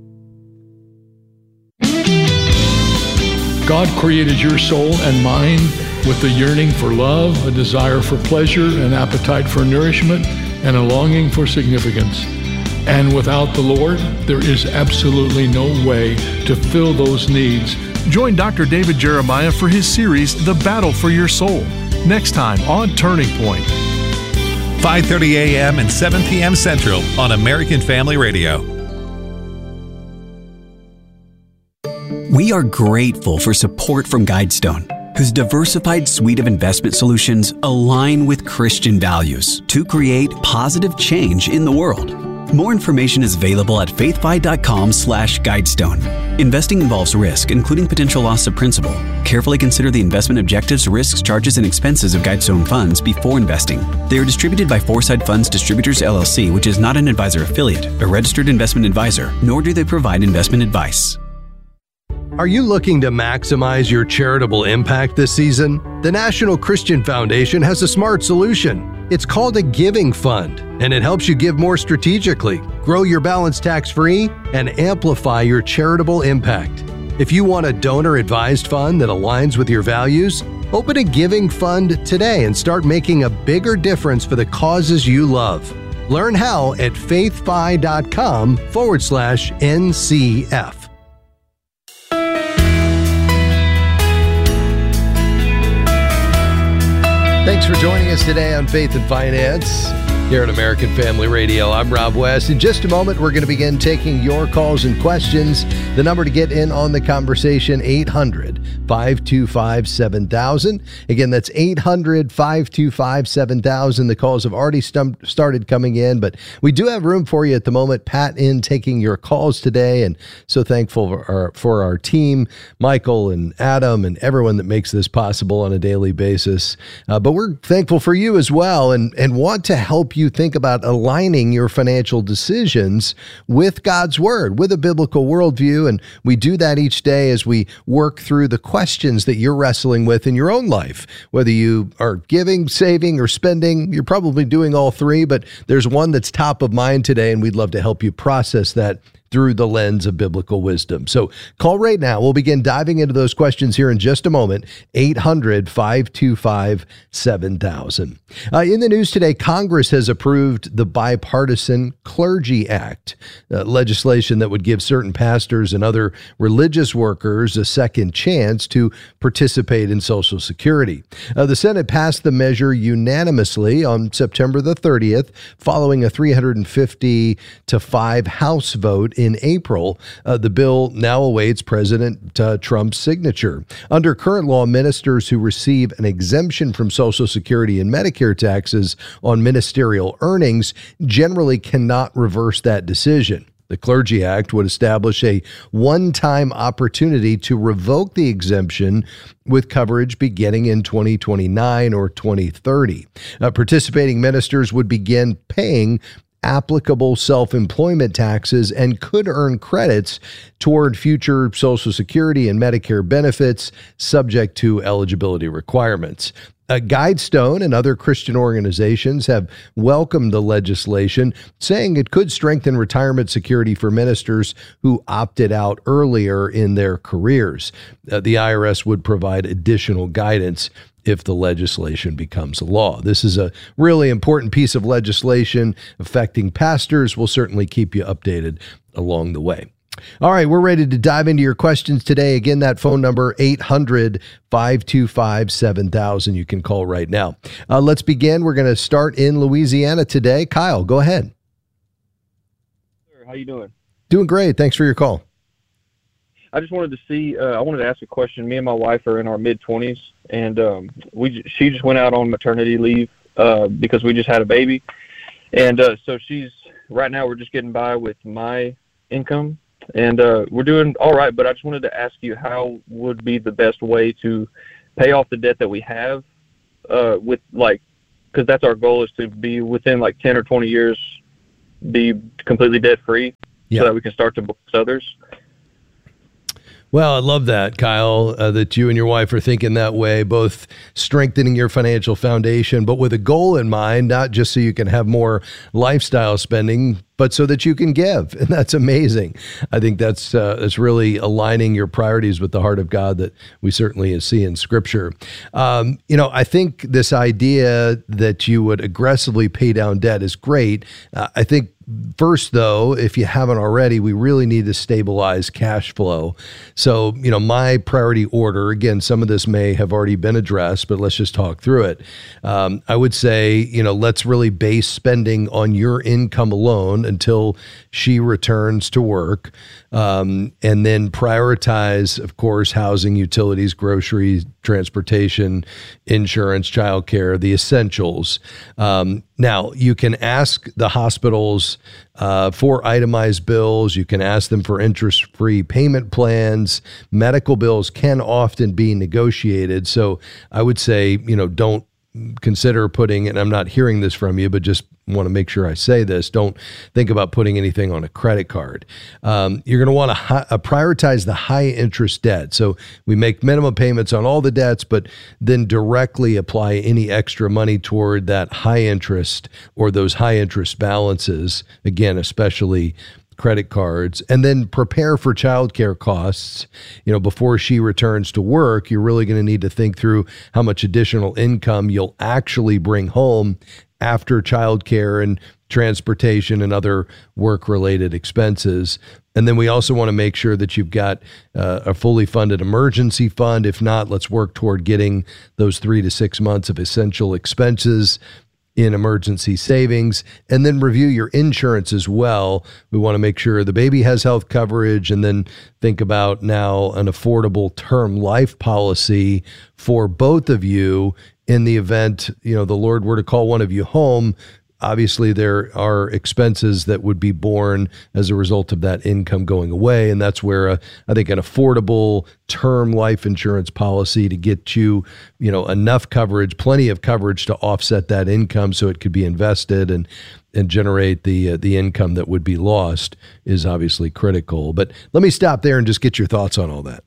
U: God created your soul and mind with a yearning for love, a desire for pleasure, an appetite for nourishment, and a longing for significance. And without the Lord, there is absolutely no way to fill those needs.
V: Join Doctor David Jeremiah for his series, The Battle for Your Soul, next time on Turning Point.
H: five thirty a.m. and seven p.m. Central on American Family Radio.
W: We are grateful for support from Guidestone, whose diversified suite of investment solutions align with Christian values to create positive change in the world. More information is available at faithfi.com slash guidestone. Investing involves risk, including potential loss of principal. Carefully consider the investment objectives, risks, charges, and expenses of Guidestone funds before investing. They are distributed by Foresight Funds Distributors, L L C, which is not an advisor affiliate, a registered investment advisor, nor do they provide investment advice.
Q: Are you looking to maximize your charitable impact this season? The National Christian Foundation has a smart solution. It's called a giving fund, and it helps you give more strategically, grow your balance tax-free, and amplify your charitable impact. If you want a donor-advised fund that aligns with your values, open a giving fund today and start making a bigger difference for the causes you love. Learn how at faithfi.com forward slash NCF. Thanks for joining us today on Faith and Finance here at American Family Radio. I'm Rob West. In just a moment, we're going to begin taking your calls and questions. The number to get in on the conversation, eight hundred, five two five, seven thousand. Again, that's eight hundred, five two five, seven thousand. The calls have already stum- started coming in, but we do have room for you at the moment. Pat in taking your calls today, and so thankful for our, for our team, Michael and Adam and everyone that makes this possible on a daily basis. Uh, but we're thankful for you as well, and, and want to help you think about aligning your financial decisions with God's Word, with a biblical worldview. And we do that each day as we work through the questions that you're wrestling with in your own life. Whether you are giving, saving, or spending, you're probably doing all three, but there's one that's top of mind today, and we'd love to help you process that through the lens of biblical wisdom. So call right now. We'll begin diving into those questions here in just a moment. eight hundred, five two five, seven thousand. Uh, in the news today, Congress has approved the Bipartisan Clergy Act, uh, legislation that would give certain pastors and other religious workers a second chance to participate in Social Security. Uh, the Senate passed the measure unanimously on September the thirtieth, following a three hundred fifty to five House vote in April. Uh, the bill now awaits President uh, Trump's signature. Under current law, ministers who receive an exemption from Social Security and Medicare taxes on ministerial earnings generally cannot reverse that decision. The Clergy Act would establish a one-time opportunity to revoke the exemption with coverage beginning in twenty twenty-nine or twenty thirty. Uh, participating ministers would begin paying applicable self-employment taxes and could earn credits toward future Social Security and Medicare benefits subject to eligibility requirements. Uh, Guidestone and other Christian organizations have welcomed the legislation, saying it could strengthen retirement security for ministers who opted out earlier in their careers. Uh, the I R S would provide additional guidance if the legislation becomes a law. This is a really important piece of legislation affecting pastors. We'll certainly keep you updated along the way. All right, we're ready to dive into your questions today. Again, that phone number, eight hundred, five two five, seven thousand. You can call right now. Uh, let's begin. We're going to start in Louisiana today. Kyle, go ahead.
C: How you doing?
Q: Doing great. Thanks for your call.
C: I just wanted to see, uh, I wanted to ask a question. Me and my wife are in our mid-twenties, and um, we she just went out on maternity leave uh, because we just had a baby. And uh, so she's, right now we're just getting by with my income. And uh, we're doing all right, but I just wanted to ask you how would be the best way to pay off the debt that we have uh, with, like, because that's our goal, is to be within like ten or twenty years, be completely debt free,
Q: yeah,
C: so that we can start to bless others.
Q: Well, I love that, Kyle, uh, that you and your wife are thinking that way, both strengthening your financial foundation, but with a goal in mind, not just so you can have more lifestyle spending, but so that you can give. And that's amazing. I think that's uh, that's really aligning your priorities with the heart of God that we certainly see in Scripture. Um, you know, I think this idea that you would aggressively pay down debt is great. Uh, I think first, though, if you haven't already, we really need to stabilize cash flow. So, you know, my priority order, again, some of this may have already been addressed, but let's just talk through it. Um, I would say, you know, let's really base spending on your income alone until she returns to work, um, and then prioritize, of course, housing, utilities, groceries, transportation, insurance, childcare, the essentials. Um, now, you can ask the hospitals uh, for itemized bills. You can ask them for interest-free payment plans. Medical bills can often be negotiated. So I would say, you know, don't consider putting, and I'm not hearing this from you, but just want to make sure I say this, don't think about putting anything on a credit card. Um, you're going to want to hi- uh, prioritize the high interest debt. So we make minimum payments on all the debts, but then directly apply any extra money toward that high interest or those high interest balances, again, especially credit cards, and then prepare for childcare costs. You know, before she returns to work, you're really going to need to think through how much additional income you'll actually bring home after childcare and transportation and other work-related expenses. And then we also want to make sure that you've got uh, a fully funded emergency fund. If not, let's work toward getting those three to six months of essential expenses in emergency savings, and then review your insurance as well. We want to make sure the baby has health coverage, and then think about now an affordable term life policy for both of you in the event, you know, the Lord were to call one of you home. Obviously, there are expenses that would be borne as a result of that income going away. And that's where a, I think an affordable term life insurance policy to get you, you know, enough coverage, plenty of coverage to offset that income so it could be invested and and generate the uh, the income that would be lost is obviously critical. But let me stop there and just get your thoughts on all that.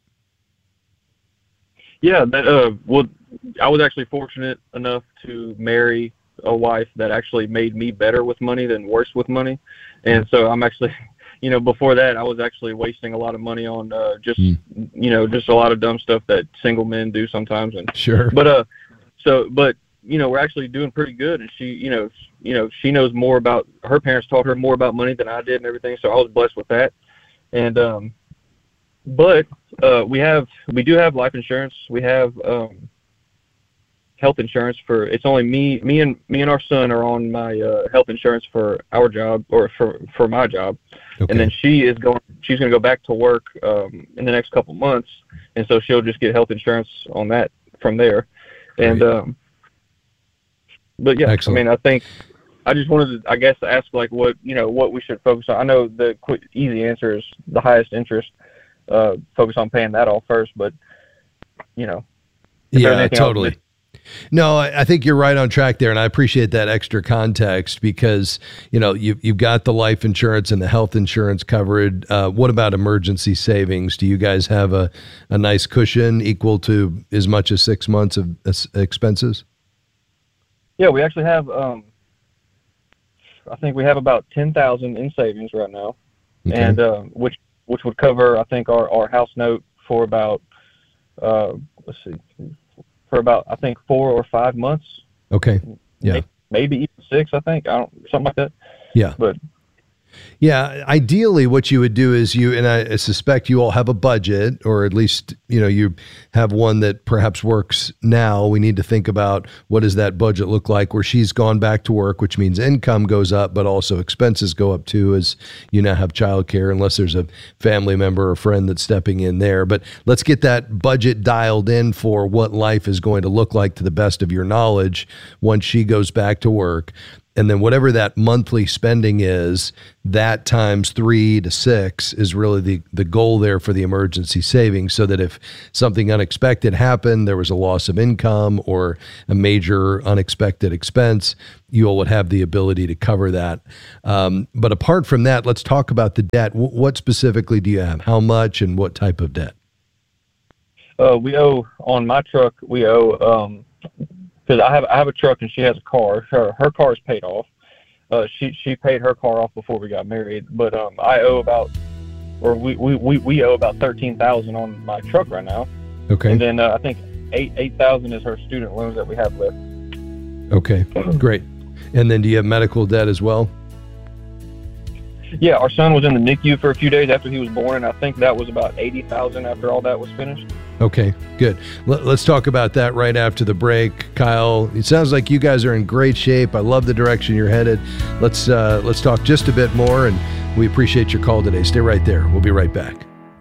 C: Yeah, that, uh, well, I was actually fortunate enough to marry a wife that actually made me better with money than worse with money. And so I'm actually, you know, before that, I was actually wasting a lot of money on uh, just, mm. you know, just a lot of dumb stuff that single men do sometimes. And
Q: sure.
C: But, uh, so, but, you know, we're actually doing pretty good. And she, you know, you know, she knows more about, her parents taught her more about money than I did and everything. So I was blessed with that. And, um, but, uh, we have, we do have life insurance. We have, um, health insurance for, it's only me, me and me and our son are on my uh, health insurance for our job or for, for my job. Okay. And then she is going, she's going to go back to work um, in the next couple months. And so she'll just get health insurance on that from there. And, right. um, but yeah, Excellent. I mean, I think I just wanted to, I guess, ask like what, you know, what we should focus on. I know the quick, easy answer is the highest interest, uh, focus on paying that off first, but you know,
Q: yeah, totally. No, I, I think you're right on track there, and I appreciate that extra context because, you know, you've, you've got the life insurance and the health insurance covered. Uh, what about emergency savings? Do you guys have a, a nice cushion equal to as much as six months of uh, expenses?
C: Yeah, we actually have, um, I think we have about ten thousand in savings right now, okay. and uh, which which would cover, I think, our, our house note for about, uh, let's see, for about, I think, four or five months.
Q: Okay. Yeah.
C: Maybe, maybe even six, I think. I don't, something like that.
Q: Yeah.
C: But
Q: yeah, ideally what you would do is you, and I suspect you all have a budget, or at least, you know, you have one that perhaps works now. We need to think about what does that budget look like where she's gone back to work, which means income goes up, but also expenses go up too, as you now have childcare, unless there's a family member or friend that's stepping in there. But let's get that budget dialed in for what life is going to look like to the best of your knowledge once she goes back to work. And then whatever that monthly spending is, that times three to six is really the, the goal there for the emergency savings, so that if something unexpected happened, there was a loss of income or a major unexpected expense, you all would have the ability to cover that. Um, but apart from that, let's talk about the debt. W- what specifically do you have? How much and what type of debt?
C: Uh, we owe, on my truck, we owe... Um, Because I have I have a truck and she has a car. Her her car is paid off. Uh, she she paid her car off before we got married. But um, I owe about, or we we, we, we owe about thirteen thousand on my truck right now.
Q: Okay.
C: And then uh, I think eight eight thousand is her student loans that we have left.
Q: Okay, great. And then do you have medical debt as well?
C: Yeah, our son was in the N I C U for a few days after he was born, and I think that was about eighty thousand after all that was finished.
Q: Okay, good. Let, let's talk about that right after the break. Kyle, it sounds like you guys are in great shape. I love the direction you're headed. Let's uh, let's talk just a bit more, and we appreciate your call today. Stay right there. We'll be right back.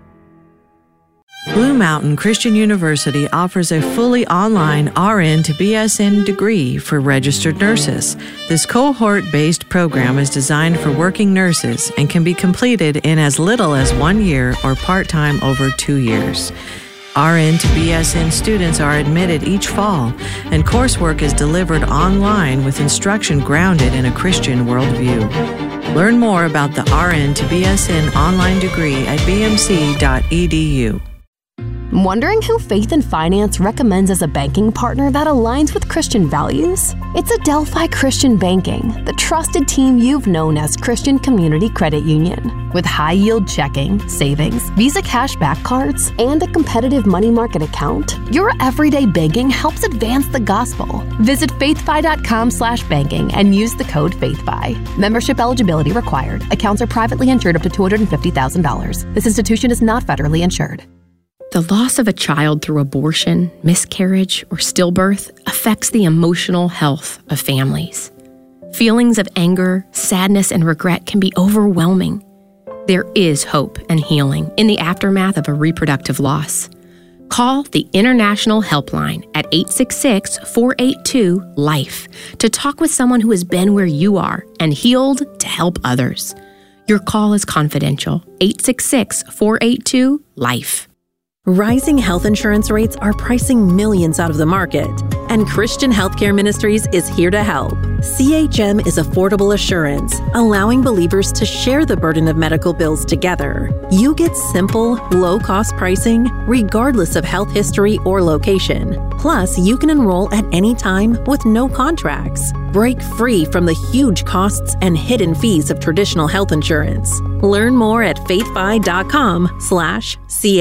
A: Blue Mountain Christian University offers a fully online R N to B S N degree for registered nurses. This cohort-based program is designed for working nurses and can be completed in as little as one year or part-time over two years. R N to B S N students are admitted each fall, and coursework is delivered online with instruction grounded in a Christian worldview. Learn more about the R N to B S N online degree at b m c dot e d u.
F: Wondering who Faith and Finance recommends as a banking partner that aligns with Christian values? It's Adelphi Christian Banking, the trusted team you've known as Christian Community Credit Union. With high-yield checking, savings, Visa cashback cards, and a competitive money market account, your everyday banking helps advance the gospel. Visit faithfi.com slash banking and use the code FaithFi. Membership eligibility required. Accounts are privately insured up to two hundred fifty thousand dollars. This institution is not federally insured.
G: The loss of a child through abortion, miscarriage, or stillbirth affects the emotional health of families. Feelings of anger, sadness, and regret can be overwhelming. There is hope and healing in the aftermath of a reproductive loss. Call the International Helpline at eight six six, four eight two, LIFE to talk with someone who has been where you are and healed to help others. Your call is confidential. eight six six, four eight two, LIFE.
X: Rising health insurance rates are pricing millions out of the market, and Christian Healthcare Ministries is here to help. C H M is affordable assurance, allowing believers to share the burden of medical bills together. You get simple, low-cost pricing, regardless of health history or location. Plus, you can enroll at any time with no contracts. Break free from the huge costs and hidden fees of traditional health insurance. Learn more at faithfi.com slash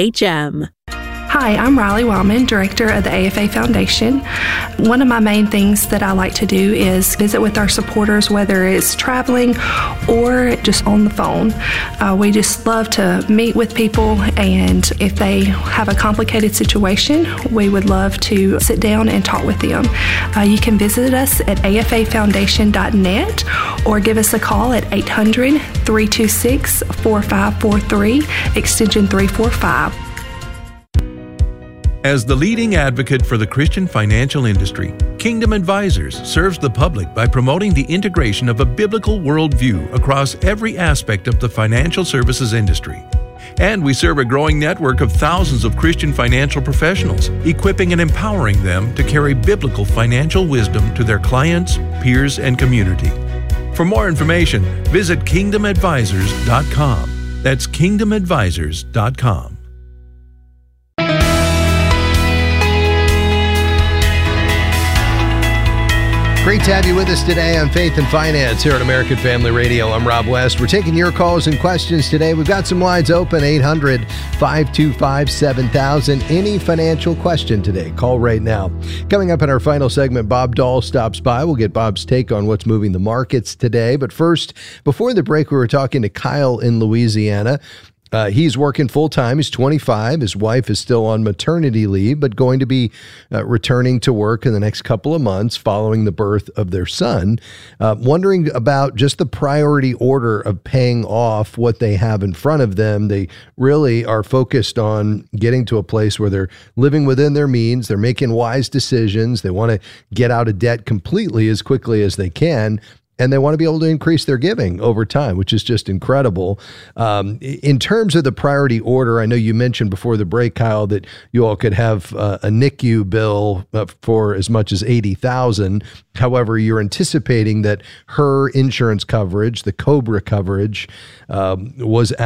X: CHM.
Y: Hi, I'm Riley Wildman, Director of the A F A Foundation. One of my main things that I like to do is visit with our supporters, whether it's traveling or just on the phone. Uh, we just love to meet with people, and if they have a complicated situation, we would love to sit down and talk with them. Uh, you can visit us at a f a foundation dot net or give us a call at eight hundred, three two six, four five four three, extension three four five.
Z: As the leading advocate for the Christian financial industry, Kingdom Advisors serves the public by promoting the integration of a biblical worldview across every aspect of the financial services industry. And we serve a growing network of thousands of Christian financial professionals, equipping and empowering them to carry biblical financial wisdom to their clients, peers, and community. For more information, visit kingdom advisors dot com. That's kingdom advisors dot com.
Q: Great to have you with us today on Faith and Finance here on American Family Radio. I'm Rob West. We're taking your calls and questions today. We've got some lines open, eight hundred, five two five, seven thousand. Any financial question today, call right now. Coming up in our final segment, Bob Dahl stops by. We'll get Bob's take on what's moving the markets today. But first, before the break, we were talking to Kyle in Louisiana. Uh, he's working full-time. He's twenty-five. His wife is still on maternity leave, but going to be uh, returning to work in the next couple of months following the birth of their son. Uh, wondering about just the priority order of paying off what they have in front of them. They really are focused on getting to a place where they're living within their means. They're making wise decisions. They want to get out of debt completely as quickly as they can. And they want to be able to increase their giving over time, which is just incredible. Um, in terms of the priority order, I know you mentioned before the break, Kyle, that you all could have uh, a N I C U bill uh, for as much as eighty thousand dollars. However, you're anticipating that her insurance coverage, the COBRA coverage, um, was